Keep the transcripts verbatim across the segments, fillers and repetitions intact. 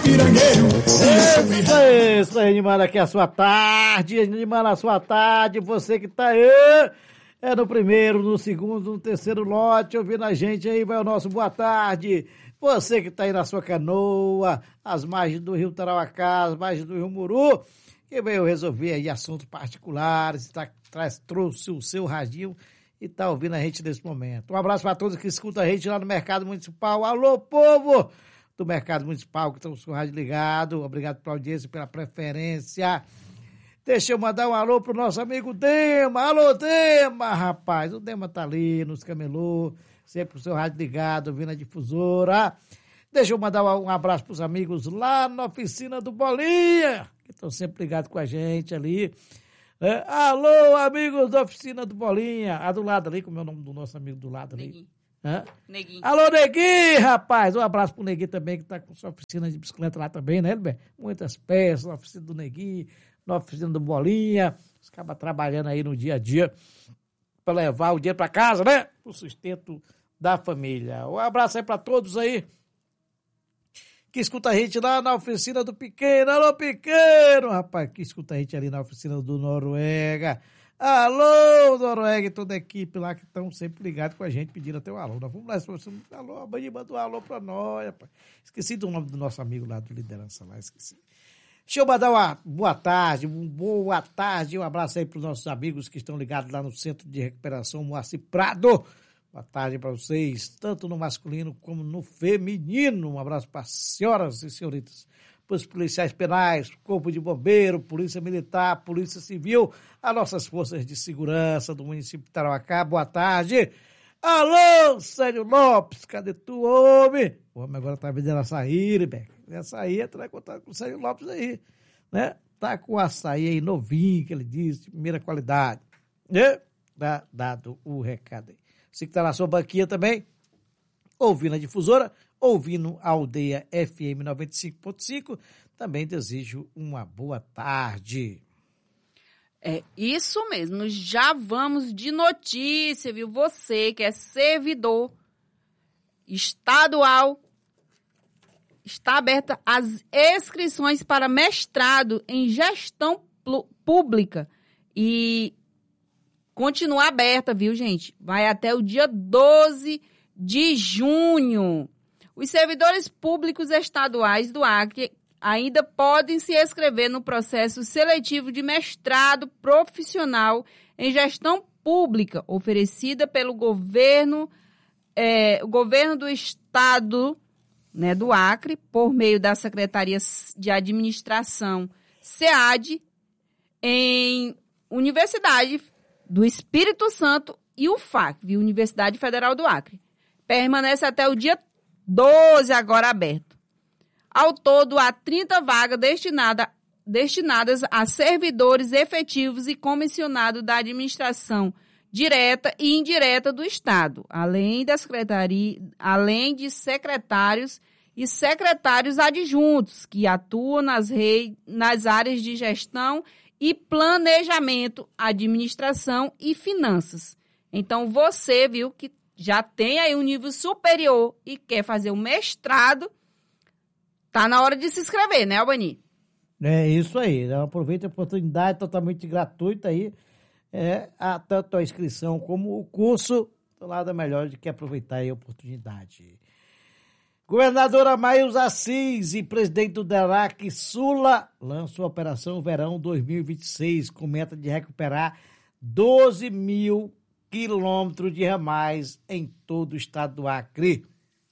pirangueiro. Isso aí, isso aí, animando aqui a sua tarde, animando a sua tarde, você que tá aí, é no primeiro, no segundo, no terceiro lote, ouvindo a gente aí, vai o nosso boa tarde. Você que tá aí na sua canoa, às margens do rio Tarauacá, às margens do rio Muru, que veio resolver aí assuntos particulares, tá, traz, trouxe o seu radinho e tá ouvindo a gente nesse momento. Um abraço para todos que escutam a gente lá no Mercado Municipal. Alô, povo do Mercado Municipal, que estão com o rádio ligado. Obrigado pela audiência, pela preferência. Deixa eu mandar um alô pro nosso amigo Dema. Alô, Dema, rapaz. O Dema tá ali nos camelô, sempre com o seu rádio ligado, ouvindo a difusora. Deixa eu mandar um abraço pros amigos lá na oficina do Bolinha, que estão sempre ligados com a gente ali. É, alô, amigos da oficina do Bolinha. A do lado ali, como é o nome do nosso amigo do lado ali? Neguinho. Hã? Neguinho. Alô, Neguinho, rapaz. Um abraço pro Neguinho também, que tá com sua oficina de bicicleta lá também, né, Elber? Muitas peças, na oficina do Neguinho, na oficina do Bolinha. Os cabas trabalhando aí no dia a dia para levar o dinheiro para casa, né? O sustento da família. Um abraço aí para todos aí que escuta a gente lá na oficina do Pequeno. Alô, Pequeno, rapaz, que escuta a gente ali na oficina do Noruega. Alô, Noruega e toda a equipe lá que estão sempre ligados com a gente, pedindo até o alô. Nós vamos lá, alô, a Bani mandou um alô pra nós, rapaz. Esqueci do nome do nosso amigo lá do Liderança lá, esqueci. Deixa eu mandar uma boa tarde, uma boa tarde, um abraço aí pros nossos amigos que estão ligados lá no Centro de Recuperação Moacir Prado. Boa tarde para vocês, tanto no masculino como no feminino. Um abraço para as senhoras e senhoritas, para os policiais penais, corpo de bombeiro, polícia militar, polícia civil, as nossas forças de segurança do município de Tarauacá. Boa tarde. Alô, Sérgio Lopes, cadê tu, homem? O homem agora tá vendendo açaí, Rebeca. Açaí, entra em contato com o Sérgio Lopes aí, né? Tá com o açaí aí novinho, que ele disse, de primeira qualidade, né? Dá dado o recado aí. Você que está na sua banquinha também, ouvindo a difusora, ouvindo a Aldeia F M noventa e cinco ponto cinco, também desejo uma boa tarde. É isso mesmo, já vamos de notícia, viu? Você que é servidor estadual, está aberta as inscrições para mestrado em gestão pública e continua aberta, viu, gente? Vai até o dia doze de junho. Os servidores públicos estaduais do Acre ainda podem se inscrever no processo seletivo de mestrado profissional em gestão pública, oferecida pelo governo, é, o governo do estado, né, do Acre, por meio da Secretaria de Administração, SEAD, em Universidade do Espírito Santo e o F A C, viu? Universidade Federal do Acre. Permanece até o dia doze, agora aberto. Ao todo, há trinta vagas destinada, destinadas a servidores efetivos e comissionados da administração direta e indireta do Estado, além, da secretaria, além de secretários e secretários adjuntos, que atuam nas, rei, nas áreas de gestão e planejamento, administração e finanças. Então, você, viu, que já tem aí um nível superior e quer fazer um mestrado, tá na hora de se inscrever, né, Albani? É isso aí, aproveita a oportunidade totalmente gratuita aí, é, a, tanto a inscrição como o curso, nada melhor do que aproveitar aí a oportunidade. Governadora Maísa Assis e presidente do DERAC Sula lançam a Operação Verão dois mil e vinte e seis com meta de recuperar doze mil quilômetros de ramais em todo o estado do Acre.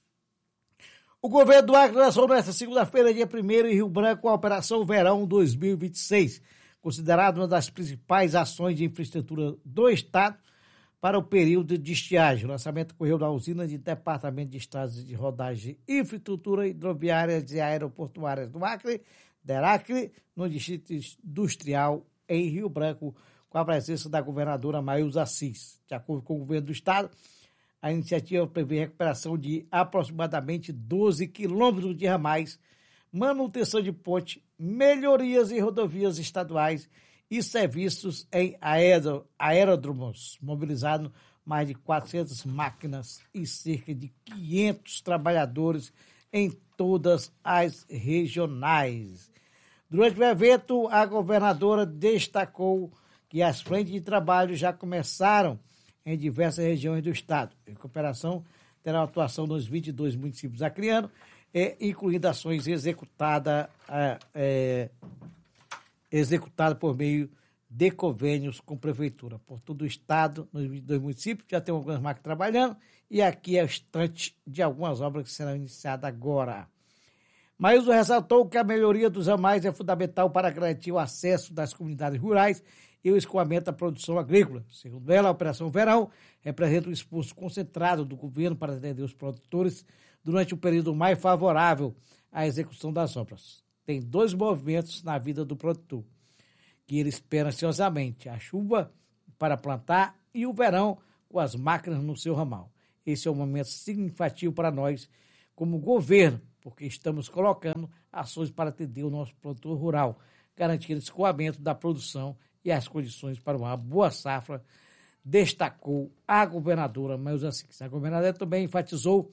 O governo do Acre lançou nesta segunda-feira, dia primeiro, em Rio Branco, a Operação Verão dois mil e vinte e seis, considerada uma das principais ações de infraestrutura do estado para o período de estiagem. O lançamento ocorreu na usina de Departamento de Estradas de Rodagem, Infraestrutura Hidroviárias e Aeroportuárias do Acre, DERACRE, no Distrito Industrial em Rio Branco, com a presença da governadora Maísa Assis. De acordo com o governo do estado, a iniciativa prevê recuperação de aproximadamente doze quilômetros de ramais, manutenção de ponte, melhorias em rodovias estaduais e serviços em aero, aeródromos, mobilizando mais de quatrocentas máquinas e cerca de quinhentos trabalhadores em todas as regionais. Durante o evento, a governadora destacou que as frentes de trabalho já começaram em diversas regiões do estado. A recuperação terá atuação nos vinte e dois municípios acrianos, é, incluindo ações executadas é, é, executada por meio de convênios com prefeitura. Por todo o estado, nos vinte e dois municípios, já tem algumas máquinas trabalhando, e aqui é o instante de algumas obras que serão iniciadas agora. Maílson ressaltou que a melhoria dos ramais é fundamental para garantir o acesso das comunidades rurais e o escoamento da produção agrícola. Segundo ela, a Operação Verão representa um esforço concentrado do governo para atender os produtores durante o período mais favorável à execução das obras. Tem dois movimentos na vida do produtor, que ele espera ansiosamente: a chuva para plantar e o verão com as máquinas no seu ramal. Esse é um momento significativo para nós, como governo, porque estamos colocando ações para atender o nosso produtor rural, garantindo o escoamento da produção e as condições para uma boa safra, destacou a governadora Maílson Assis. A governadora também enfatizou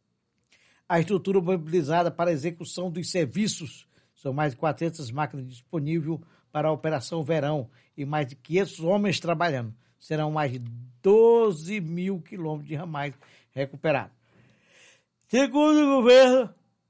a estrutura mobilizada para a execução dos serviços. São mais de quatrocentas máquinas disponíveis para a Operação Verão e mais de quinhentos homens trabalhando. Serão mais de doze mil quilômetros de ramais recuperados. Segundo o governo,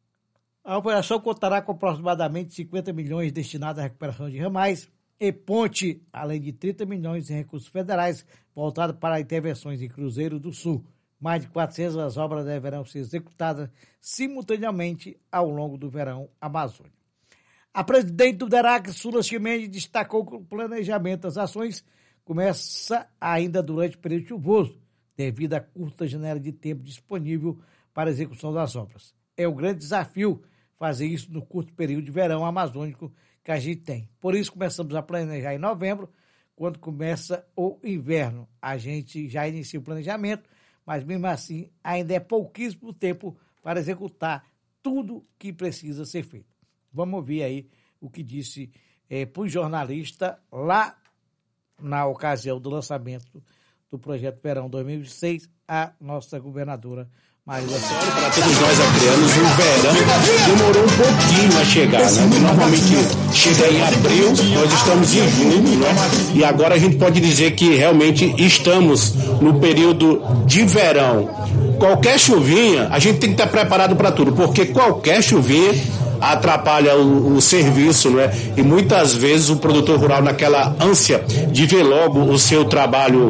a operação contará com aproximadamente cinquenta milhões destinados à recuperação de ramais e ponte, além de trinta milhões em recursos federais voltados para intervenções em Cruzeiro do Sul. Mais de quatrocentas obras deverão ser executadas simultaneamente ao longo do verão amazônico. A presidente do DERAC, Sula Chimenez, destacou que o planejamento das ações começa ainda durante o período chuvoso, devido à curta janela de tempo disponível para a execução das obras. É um grande desafio fazer isso no curto período de verão amazônico que a gente tem. Por isso, começamos a planejar em novembro, quando começa o inverno. A gente já inicia o planejamento, mas mesmo assim ainda é pouquíssimo tempo para executar tudo que precisa ser feito. Vamos ouvir aí o que disse eh, para o jornalista lá na ocasião do lançamento do Projeto Verão dois mil e vinte e seis, a nossa governadora Maílson Assis. Para todos nós acrianos, o verão demorou um pouquinho a chegar, né? Normalmente chega em abril, nós estamos em junho, né? E agora a gente pode dizer que realmente estamos no período de verão. Qualquer chuvinha, a gente tem que estar preparado para tudo, porque qualquer chuvinha atrapalha o, o serviço, né? E muitas vezes o produtor rural, naquela ânsia de ver logo o seu trabalho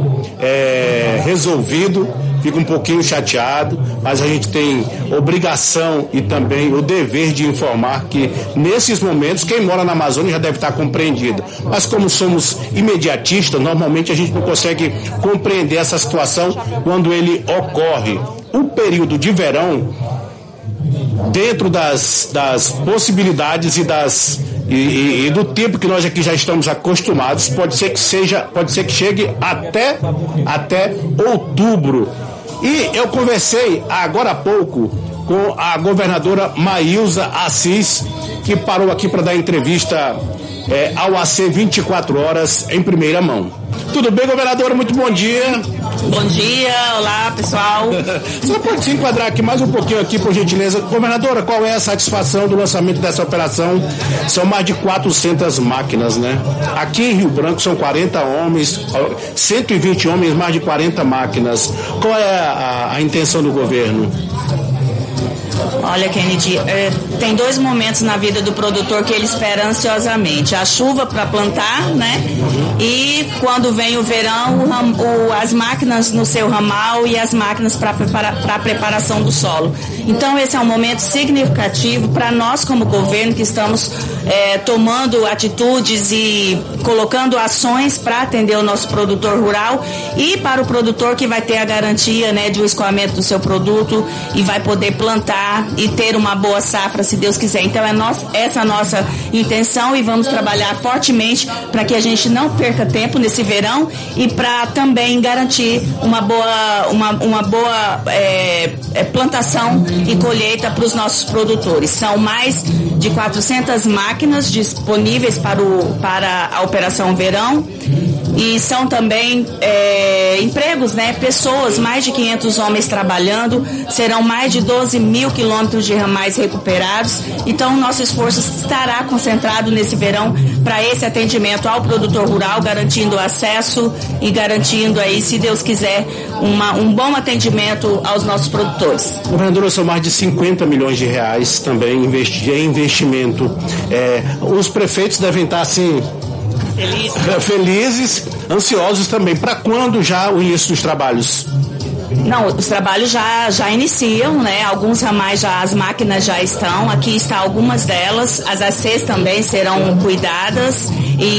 é, resolvido, fica um pouquinho chateado, mas a gente tem obrigação e também o dever de informar que nesses momentos quem mora na Amazônia já deve estar compreendido, mas como somos imediatistas, normalmente a gente não consegue compreender essa situação quando ele ocorre. O período de verão, dentro das, das possibilidades e, das, e, e, e do tempo que nós aqui já estamos acostumados, pode ser que seja, pode ser que chegue até, até outubro. E eu conversei agora há pouco com a governadora Maílson Assis, que parou aqui para dar entrevista é, ao A C vinte e quatro horas em primeira mão. Tudo bem, governadora? Muito bom dia. Bom dia, olá pessoal. Você pode se enquadrar aqui mais um pouquinho aqui, por gentileza. Governadora, qual é a satisfação do lançamento dessa operação? São mais de quatrocentas máquinas, né? Aqui em Rio Branco são quarenta homens, cento e vinte homens, mais de quarenta máquinas. Qual é a, a intenção do governo? Olha, Kennedy, é, tem dois momentos na vida do produtor que ele espera ansiosamente: a chuva para plantar, né? E quando vem o verão, o ram, o, as máquinas no seu ramal e as máquinas para prepara, a preparação do solo. Então esse é um momento significativo para nós como governo, que estamos é, tomando atitudes e colocando ações para atender o nosso produtor rural, e para o produtor que vai ter a garantia, né, de um escoamento do seu produto e vai poder plantar e ter uma boa safra, se Deus quiser. Então é nossa, essa é a nossa intenção, e vamos trabalhar fortemente para que a gente não perca tempo nesse verão e para também garantir uma boa, uma, uma boa é, é, plantação e colheita para os nossos produtores. São mais de quatrocentas máquinas disponíveis para, o, para a Operação Verão, e são também é, empregos, né? Pessoas, mais de quinhentos homens trabalhando, serão mais de doze mil quilômetros de ramais recuperados. Então, o nosso esforço estará concentrado nesse verão para esse atendimento ao produtor rural, garantindo acesso e garantindo aí, se Deus quiser, uma, um bom atendimento aos nossos produtores. Governadora, são mais de cinquenta milhões de reais também investi- em investimento. É, os prefeitos devem estar assim felizes, felizes ansiosos também. Para quando já o início dos trabalhos? Não, os trabalhos já, já iniciam, né? Alguns ramais já, as máquinas já estão, aqui estão algumas delas, as A Cs também serão cuidadas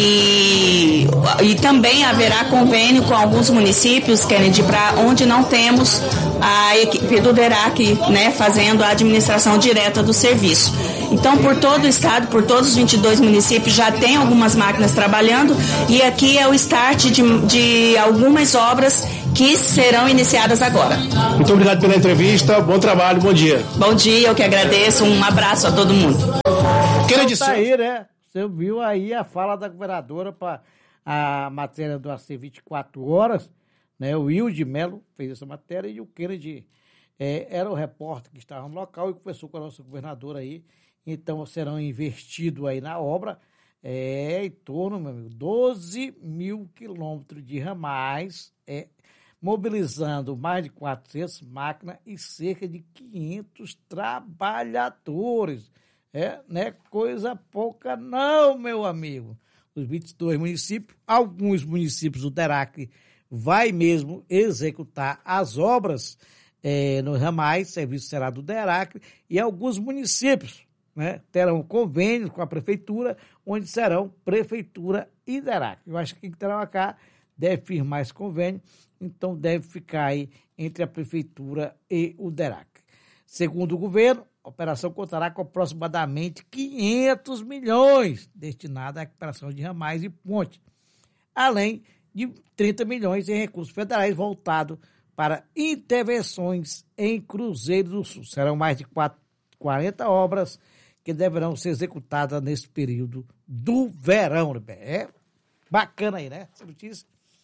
e, e também haverá convênio com alguns municípios, Kennedy, para onde não temos a equipe do DERAC, né, fazendo a administração direta do serviço. Então, por todo o estado, por todos os vinte e dois municípios, já tem algumas máquinas trabalhando e aqui é o start de, de algumas obras que serão iniciadas agora. Muito obrigado pela entrevista, bom trabalho, bom dia. Bom dia, eu que agradeço, um abraço a todo mundo. Então tá aí, né? Você viu aí a fala da governadora para a matéria do A C vinte e quatro horas, né? O Wilde Melo fez essa matéria e o Kennedy é, era o repórter que estava no local e conversou com a nossa governadora aí. Então serão investidos aí na obra é, em torno, meu amigo, doze mil quilômetros de ramais, é, mobilizando mais de quatrocentas máquinas e cerca de quinhentos trabalhadores. É, não é coisa pouca não, meu amigo. Os vinte e dois municípios, alguns municípios do DERAC vai mesmo executar as obras é, nos ramais, serviço será do DERAC, e alguns municípios, né, terão convênios com a prefeitura, onde serão prefeitura e DERAC. Eu acho que quem terá cá deve firmar esse convênio, então deve ficar aí entre a prefeitura e o DERAC. Segundo o governo, a operação contará com aproximadamente quinhentos milhões destinados à recuperação de ramais e pontes, além de trinta milhões em recursos federais voltados para intervenções em Cruzeiro do Sul. Serão mais de quarenta obras que deverão ser executadas nesse período do verão. É bacana aí, né? Essa notícia.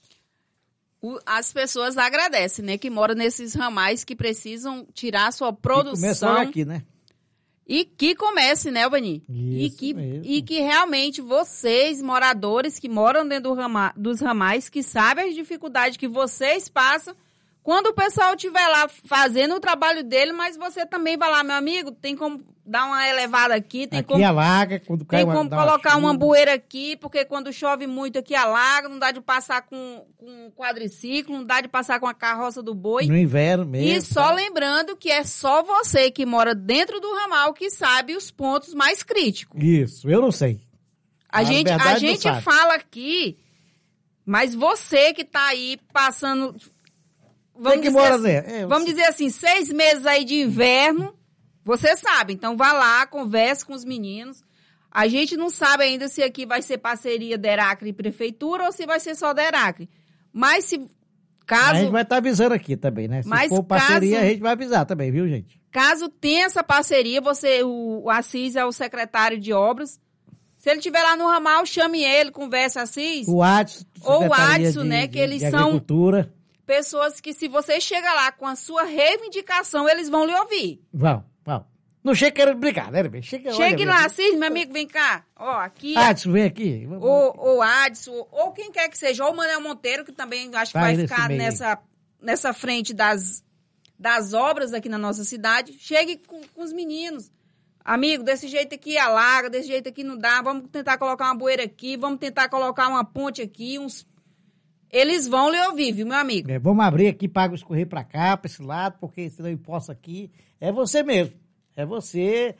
As pessoas agradecem, né? Que moram nesses ramais que precisam tirar sua produção. Começa aqui, né? E que comece, né, Albani? E que, e que realmente vocês, moradores que moram dentro do rama, dos ramais, que sabem as dificuldades que vocês passam, quando o pessoal estiver lá fazendo o trabalho dele, mas você também vai lá, meu amigo, tem como dar uma elevada aqui, tem aqui como, alaga, quando cai tem como uma, colocar uma, uma bueira aqui, porque quando chove muito aqui alaga, não dá de passar com, com quadriciclo, não dá de passar com a carroça do boi. No inverno mesmo. E só tá? Lembrando que é só você que mora dentro do ramal que sabe os pontos mais críticos. Isso, eu não sei. A, a gente, a gente fala aqui, mas você que tá aí passando... Vamos, que dizer, mora, assim, é, vamos dizer assim, seis meses aí de inverno, você sabe. Então, vá lá, converse com os meninos. A gente não sabe ainda se aqui vai ser parceria DERAC e Prefeitura ou se vai ser só DERAC. Mas se caso... A gente vai estar tá avisando aqui também, né? Se mas for parceria, caso, a gente vai avisar também, viu, gente? Caso tenha essa parceria, você, o, o Assis é o secretário de obras. Se ele estiver lá no ramal, chame ele, converse Assis. O Adson. Ou o Adson, né? Que eles de são... agricultura. Pessoas que, se você chega lá com a sua reivindicação, eles vão lhe ouvir. Vão, vão. Não chega querendo brigar, né, bem? Chega, Chegue lá, Assis, meu amigo, vem cá. Ó, aqui. Adson, vem aqui. Ou, ou Adson, ou quem quer que seja, ou o Manuel Monteiro, que também acho que vai, vai ficar nessa, nessa frente das, das obras aqui na nossa cidade. Chegue com, com os meninos. Amigo, desse jeito aqui alaga, desse jeito aqui não dá. Vamos tentar colocar uma bueira aqui, vamos tentar colocar uma ponte aqui, uns... Eles vão lhe ouvir, viu, meu amigo? É, vamos abrir aqui, paga escorrer para cá, para esse lado, porque se não imposto aqui, é você mesmo. É você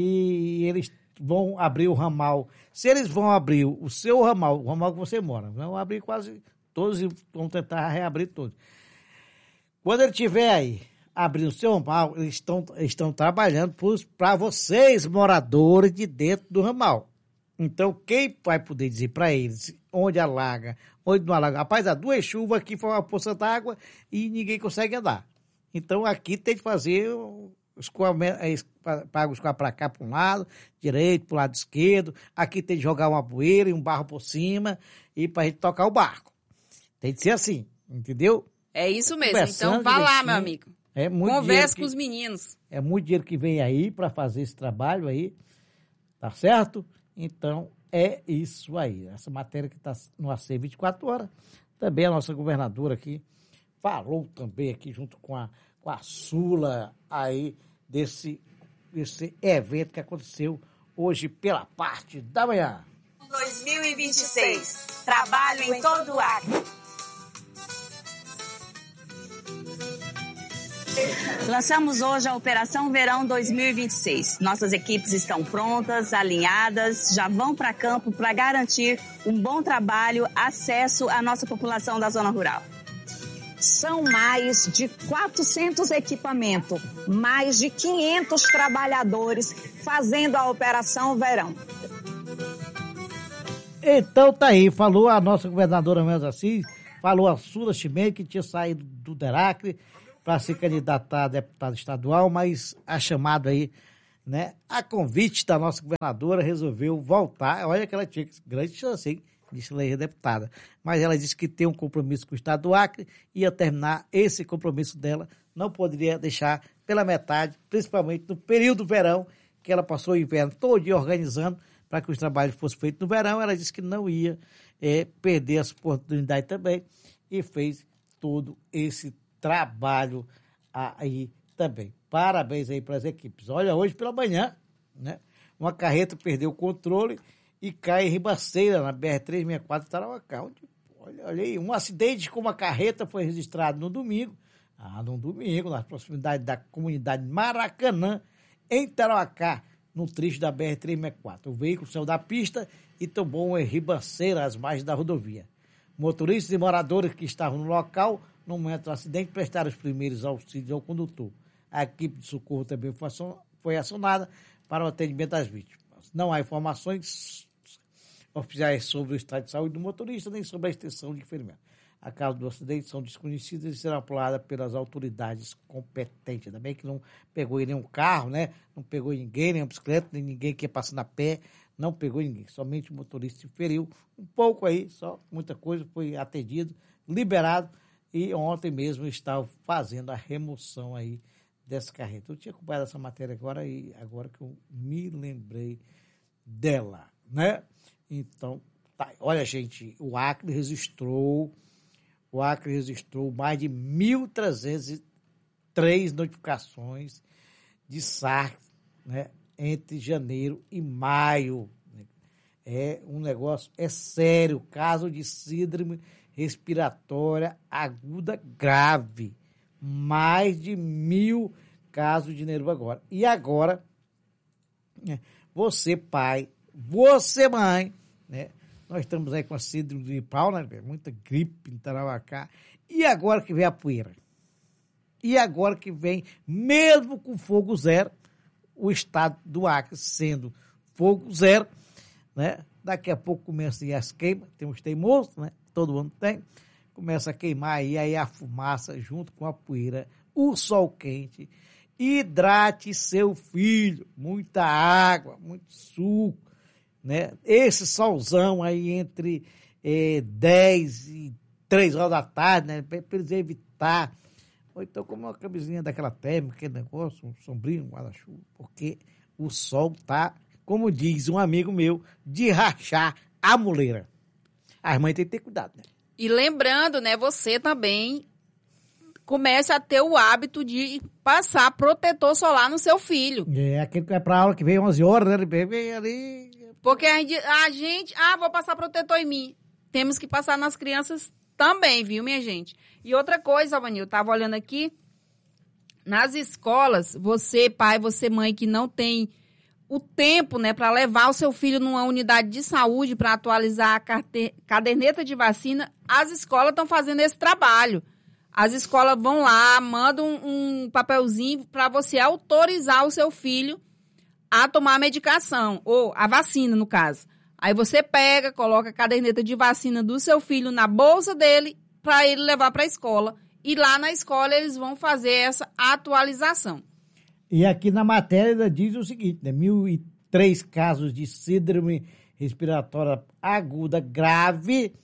e eles vão abrir o ramal. Se eles vão abrir o seu ramal, o ramal que você mora, vão abrir quase todos e vão tentar reabrir todos. Quando ele estiver aí, abrindo o seu ramal, eles estão, estão trabalhando para vocês, moradores de dentro do ramal. Então, quem vai poder dizer para eles onde alaga, onde não alaga? Rapaz, há duas chuvas aqui, foi uma poça d'água e ninguém consegue andar. Então, aqui tem que fazer os pagos para cá, para um lado, direito, para o lado esquerdo. Aqui tem que jogar uma poeira e um barro por cima e para a gente tocar o barco. Tem que ser assim, entendeu? É isso mesmo. Conversando Então, vá lá, direitinho. meu amigo. É muito Converse dinheiro com os que, meninos. é muito dinheiro que vem aí para fazer esse trabalho aí, tá certo? Então, é isso aí. Essa matéria que está no A C vinte e quatro horas, também a nossa governadora aqui falou também aqui junto com a, com a Sula aí desse, desse evento que aconteceu hoje pela parte da manhã. dois mil e vinte e seis. Trabalho em todo o Acre. Lançamos hoje a Operação Verão dois mil e vinte e seis. Nossas equipes estão prontas, alinhadas, já vão para campo para garantir um bom trabalho, acesso à nossa população da zona rural. São mais de quatrocentos equipamentos, mais de quinhentos trabalhadores fazendo a Operação Verão. Então tá aí, falou a nossa governadora Melza Assis, falou a Sula Chimene, que tinha saído do Deracre para se candidatar a deputado estadual, mas a chamada aí, né, a convite da nossa governadora, resolveu voltar. Olha que ela tinha grande chance, hein, de se eleger deputada. Mas ela disse que tem um compromisso com o estado do Acre, ia terminar esse compromisso dela, não poderia deixar pela metade, principalmente no período do verão, que ela passou o inverno todo dia organizando para que os trabalhos fossem feitos no verão. Ela disse que não ia é, perder essa oportunidade também e fez todo esse trabalho aí também. Parabéns aí para as equipes. Olha, hoje pela manhã, né, uma carreta perdeu o controle e cai em Ribaceira, na B R trezentos e sessenta e quatro, Tarauacá. Olha, olha aí, um acidente com uma carreta foi registrado no domingo, ah, no domingo, na proximidade da comunidade Maracanã, em Tarauacá, no trecho da B R trezentos e sessenta e quatro. O veículo saiu da pista e tombou em Ribaceira, às margens da rodovia. Motoristas e moradores que estavam no local, no momento do acidente, prestaram os primeiros auxílios ao condutor. A equipe de socorro também foi acionada para o atendimento das vítimas. Não há informações oficiais sobre o estado de saúde do motorista, nem sobre a extensão de ferimento. A causa do acidente são desconhecidas e será apurada pelas autoridades competentes. Ainda bem que não pegou em nenhum carro, né? Não pegou em ninguém, nem uma bicicleta, nem ninguém que ia passando a pé. Não pegou em ninguém. Somente o motorista se feriu um pouco aí, só muita coisa, foi atendido, liberado. E ontem mesmo estava fazendo a remoção aí dessa carreta. Eu tinha acompanhado essa matéria agora e agora que eu me lembrei dela, né? Então, tá. Olha, gente, o Acre registrou, o Acre registrou mais de mil trezentas e três notificações de SARS, né, entre janeiro e maio. É um negócio, é sério, caso de síndrome respiratória aguda grave. Mais de mil casos de nervo agora. E agora, você pai, você mãe, né? Nós estamos aí com a síndrome gripal, né? Muita gripe em Tarauacá. E agora que vem a poeira? E agora que vem, mesmo com fogo zero, o estado do Acre sendo fogo zero, né? Daqui a pouco começa aí as queimas, tem uns teimosos, né? Todo ano tem. Começa a queimar aí, aí a fumaça junto com a poeira, o sol quente. Hidrate seu filho, muita água, muito suco, né? Esse solzão aí entre eh, dez e três horas da tarde, né? Para eles evitar. Ou então como uma camisinha daquela térmica, aquele negócio, um sombrinho, um guarda-chuva, porque o sol tá, como diz um amigo meu, de rachar a muleira. As mães têm que ter cuidado, né? E lembrando, né, você também comece a ter o hábito de passar protetor solar no seu filho. É, aquele que vai pra aula que vem onze horas, né? Ele vem ali. Porque a gente, a gente, ah, vou passar protetor em mim. Temos que passar nas crianças também, viu, minha gente? E outra coisa, Vanil, eu tava olhando aqui, nas escolas, você, pai, você, mãe, que não tem o tempo, né, para levar o seu filho numa unidade de saúde para atualizar a carte... caderneta de vacina, as escolas estão fazendo esse trabalho. As escolas vão lá, mandam um, um papelzinho para você autorizar o seu filho a tomar a medicação, ou a vacina, no caso. Aí você pega, coloca a caderneta de vacina do seu filho na bolsa dele para ele levar para a escola. E lá na escola eles vão fazer essa atualização. E aqui na matéria diz o seguinte, né? Mil e três casos de síndrome respiratória aguda grave,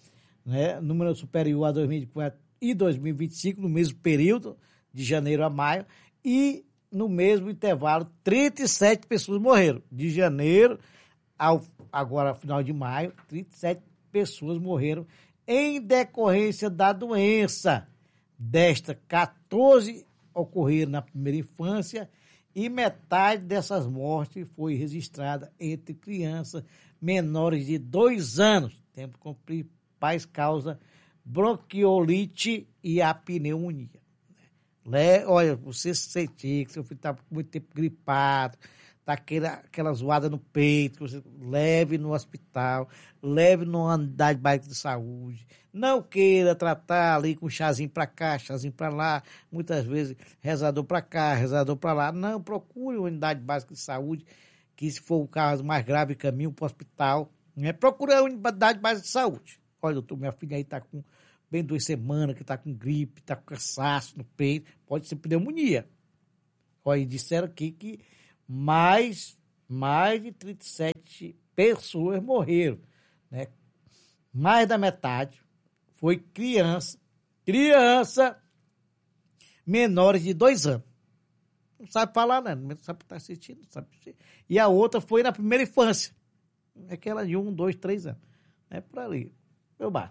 né? Número superior a dois mil e vinte e quatro e dois mil e vinte e cinco, no mesmo período, de janeiro a maio, e no mesmo intervalo, trinta e sete pessoas morreram. De janeiro ao agora, final de maio, trinta e sete pessoas morreram em decorrência da doença. Desta, quatorze ocorreram na primeira infância e metade dessas mortes foi registrada entre crianças menores de dois anos, tendo como principais causas bronquiolite e a pneumonia. Le, olha, você sentir que seu filho está muito tempo gripado, está aquela, aquela zoada no peito, você leve no hospital, leve numa unidade básica de saúde. Não queira tratar ali com chazinho para cá, chazinho para lá, muitas vezes rezador para cá, rezador para lá. Não, procure uma unidade básica de saúde, que se for o caso mais grave, caminho para o hospital. Né? Procure a unidade básica de saúde. Olha, doutor, minha filha aí está com bem duas semanas, que está com gripe, está com cansaço no peito, pode ser pneumonia. Olha, disseram aqui que mais, mais de trinta e sete pessoas morreram, né? Mais da metade foi criança, criança menores de dois anos. Não sabe falar, né? Não sabe estar assistindo, não sabe. E a outra foi na primeira infância, aquela de um, dois, três anos. É por ali, meu bar.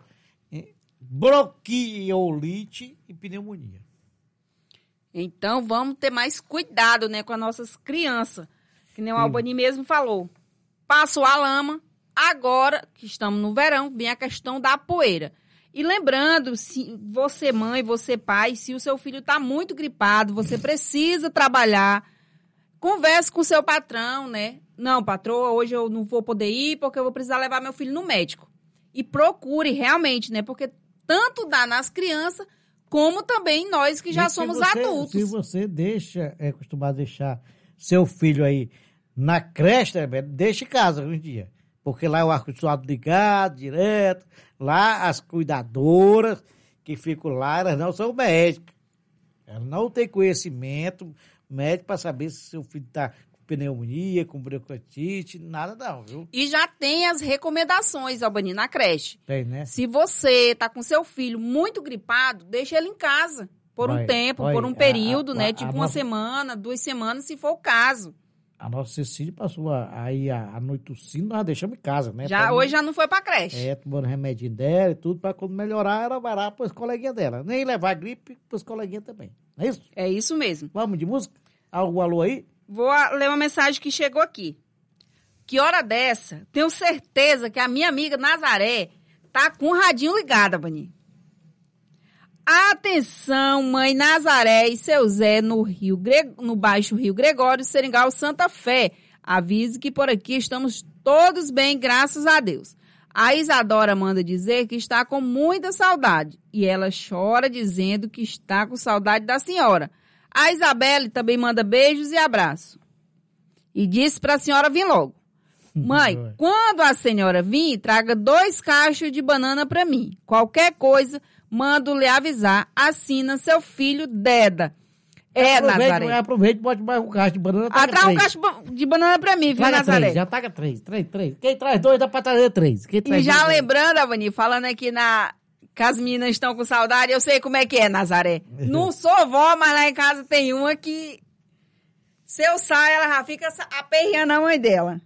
Bronquiolite e pneumonia. Então, vamos ter mais cuidado, né, com as nossas crianças. Que nem o Albani mesmo falou. Passou a lama, agora que estamos no verão, vem a questão da poeira. E lembrando, se você mãe, você pai, se o seu filho está muito gripado, você precisa trabalhar, converse com o seu patrão, né? Não, patroa, hoje eu não vou poder ir porque eu vou precisar levar meu filho no médico. E procure realmente, né? Porque tanto dá nas crianças, como também nós que já e somos você, adultos. Se você deixa, é acostumado a deixar seu filho aí na creche, né, deixa em casa um dia. Porque lá é o ar-condicionado ligado, direto. Lá as cuidadoras que ficam lá, elas não são médicas. Elas não têm conhecimento médico para saber se seu filho está com pneumonia, com bronquiolite, nada não, viu? E já tem as recomendações, Albani, na creche. Tem, né? Se você está com seu filho muito gripado, deixa ele em casa por Vai, um tempo, vai, por um a- período, a- né? a- Tipo a uma nossa- semana, duas semanas, se for o caso. A nossa Cecília passou a- aí a, a noite tossindo, nós deixamos em casa, né? Já, Pra hoje já não foi pra creche. É, tomando remedinho dela e tudo, para quando melhorar, ela vai lá para os coleguinhas dela. Nem levar gripe para os coleguinhas também. Não é isso? É isso mesmo. Vamos de música? Algum alô aí? Vou a- ler uma mensagem que chegou aqui. Que hora dessa, tenho certeza que a minha amiga Nazaré tá com o radinho ligado, Albani. Atenção, mãe Nazaré e seu Zé no, Rio Gre... no Baixo Rio Gregório, Seringal, Santa Fé. Avise que por aqui estamos todos bem, graças a Deus. A Isadora manda dizer que está com muita saudade. E ela chora dizendo que está com saudade da senhora. A Isabelle também manda beijos e abraços. E disse para a senhora vir logo. Mãe, quando a senhora vir, traga dois cachos de banana para mim. Qualquer coisa, mando lhe avisar. Assina seu filho Deda. É, Nazaré. Aproveite e bote mais um cacho de banana. Ah, traz um cacho de banana para mim, viu, Traga Nazaré? três, já taga três, três, três. Quem traz dois dá para trazer três. Quem E traz já dois, lembrando, Avani, falando aqui na... que as meninas estão com saudade, eu sei como é que é, Nazaré. Não sou vó, mas lá em casa tem uma que... Se eu saio, ela já fica aperreando a mãe dela.